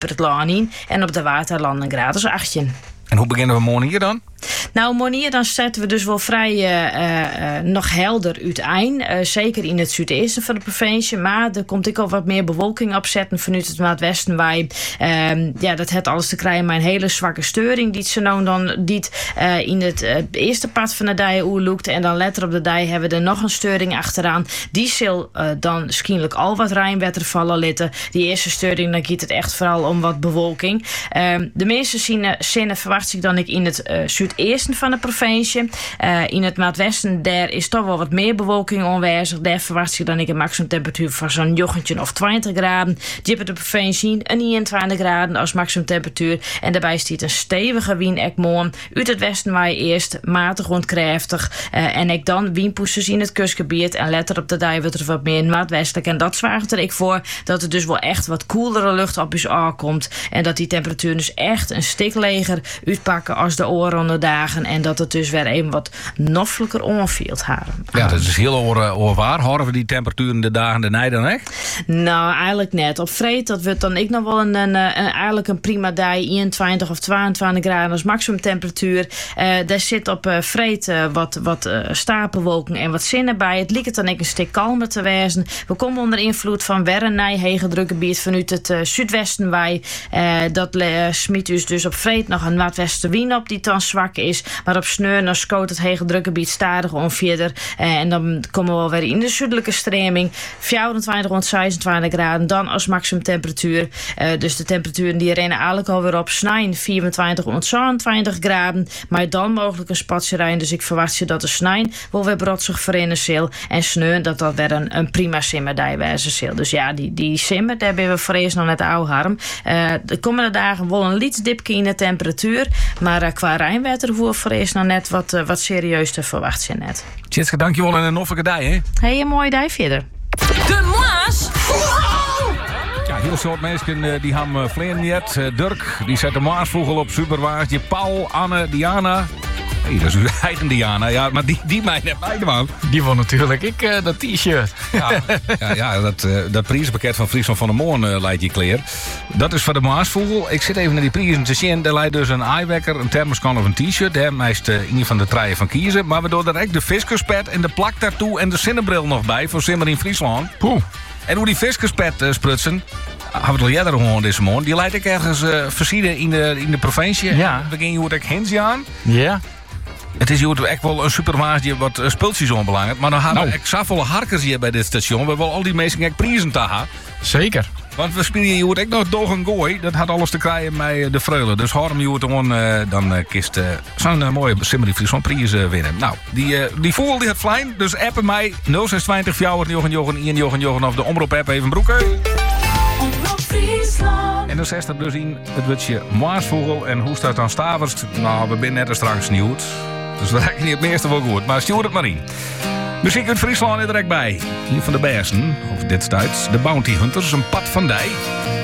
per het laan in. En op de waterlanden gratis 18. En hoe beginnen we morgen hier dan? Nou, morgen dan zetten we dus wel vrij nog helder uiteen. Zeker in het zuidoosten van de provincie. Maar er komt ook al wat meer bewolking opzetten vanuit het noordwesten. Waar dat heeft alles te krijgen met een hele zwakke steuring. Die ze nou dan in het eerste part van de dij oerloekt. En dan later op de dij hebben we er nog een steuring achteraan. Die zal dan waarschijnlijk al wat regenwetter vallen litten. Die eerste steuring, dan gaat het echt vooral om wat bewolking. De meeste zinnen verwacht ik dan in het zuidesten van de provincie. In het noordwesten, daar is toch wel wat meer bewolking aanwezig. Daar verwacht ik dan een maximumtemperatuur van zo'n 19 of 20 graden. Die hebben de provincie een 21 graden als maximumtemperatuur. En daarbij stiet een stevige wind uit het westen waar je eerst matig rondkrachtig. En ik dan windpoesters in het kustgebied. En later op de dag wordt er wat meer noordwestelijk. En dat zwaagt er ik voor dat er dus wel echt wat koelere lucht op je aankomt. En dat die temperatuur dus echt een stuk leger uitpakken als de oren dagen. En dat het dus weer even wat noffelijker onvielt haren. Ja, dat is heel oorwaar. Horen we die temperaturen de dagen daarna dan echt? Nou, eigenlijk net. Op vreed, dat wordt dan ik nog wel eigenlijk een prima dag. 21 of 22 graden als maximumtemperatuur. Daar zit op vreed wat stapelwolken en wat zinnen bij. Het lijkt dan een stuk kalmer te wezen. We komen onder invloed van weer een hege drukgebied vanuit het zuidwesten wij. Dat smiet dus op vreed nog een noordwestenwind op die dan zwak is. Maar op sneur dan scoot het hege drukgebied stadig onverder. En dan komen we wel weer in de zuidelijke stroming. 24 rond 26 graden dan als maximumtemperatuur. Dus de temperaturen die rennen eigenlijk alweer op snijn 24 rond 27 graden. Maar dan mogelijk een spatje rijden. Dus ik verwacht je dat de snijn wel weer brotsig verrennen zal. En sneur dat weer een prima simmerdij wezen zal. Dus ja, die simmer, daar hebben we vrees nog net oude harm. De komende dagen wel een lietsdipje in de temperatuur. Maar qua rijnwetter hoeven vrees nog net wat serieus te verwachten net. Tjitske, dankjewel en een noffelijke dag, hè? Hey, een mooie dag verder. De Maas! Ja, heel soort mensen die hebben vleeren niet. Dirk, die zet de Maasvogel op superwaartje. Paul, Anne, Diana. Hey, dat is uw eigen Diana. Ja, maar die mij net bij de man. Die vond natuurlijk dat t-shirt. Ja, dat prijzenpakket van Friesland van der Moorn leidt je kleer. Dat is voor de Maasvogel. Ik zit even naar die prijzen te zien. Daar leidt dus een eyewekker, een thermoskan of een t-shirt. Daar meest een van de treien van kiezen. Maar we doen er ook de fiscuspet en de plak daartoe en de zinnebril nog bij voor Simmer in Friesland. Poeh. En hoe die fiscuspet sprutsen. Hebben we het al eerder gehoord deze morgen. Die leidt ik ergens versieden in de provincie. Ja. Begin je hoe ik hens aan. Ja. Het is hier echt wel een supermarktje wat spultjes onbelangrijk. Maar dan hebben we volle harkers hier bij dit station. We hebben al die mensen echt prijzen te hebben. Zeker. Want we spelen hier ook nog Doog en Gooi. Dat had alles te krijgen met de Freulen. Dus hoor hem je dan kist zo'n mooie Simmerie Friesland prijs winnen. Nou, die vogel die had vlein. Dus appen mij 0620 4 of de omroep app even broeken. En dan zegt er dus in het wutje Maasvogel. En hoe staat dan Staverst? Nou, we zijn net een straks nieuwt. Dus we raken niet het meeste wel goed. Maar stuur het maar in. Muziek uit Friesland er direct bij. Hier van de Bersen, of destijds de Bounty Hunters, een pad van Dij.